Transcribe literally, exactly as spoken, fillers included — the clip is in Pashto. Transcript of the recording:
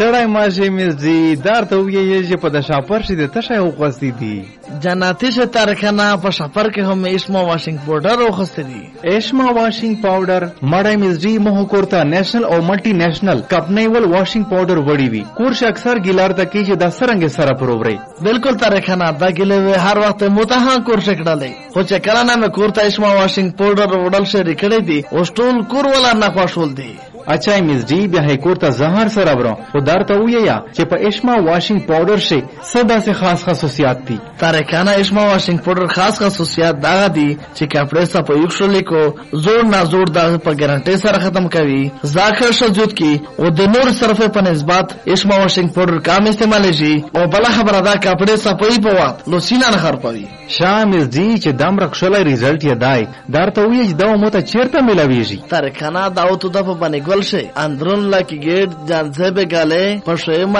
ستړی ماشي مزدي دار ته ویې چې په د شاپر شي د تشه وغوستې دي جناتي شه تارکانا په شاپر کې هم اسما واشنګ پاوډر وغوستې دي. اسما واشنګ پاوډر مړی مزدي مه کورته نېشنل او ملټي نېشنل کپنیول واشنګ پاوډر وړي وي کورش اکثر ګیلار ته کې چې د سرنګ سره پرووري بالکل تارکانا دا ګلې هر وخت متها کورش کړلې خو چې کله نه مې کورته اسما واشنګ پاوډر وړل شي کړې دي او ټول کور ولا نه خوشول دي. اچھا مزدی بیا هی کورته زهر سره برو او درته ویا چې په اسما واشنګ پاوډر شي صدا سے خاص خصوصیات دي. تارکانا اسما واشنګ پاوډر خاص خصوصیات دا دي چې کپڑے سره په یو شلې کو زور نه زور دا په ګارانټي سره ختم کوي ذاکر شجود کی او د نور صرفه په نسبت اسما واشنګ پاوډر کم استعمال شي او بل خبره دا کپڑے صفائی په وخت لو سینا نه خر پوي. شامل دی چې دم رخصله ریزلټ یې دای درته وی چې دا مو ته چیرته ملاويږي. تارکانا دا او ته د په باندې ګل شي اندرون لکه ګیټ جان زبه غاله په شوی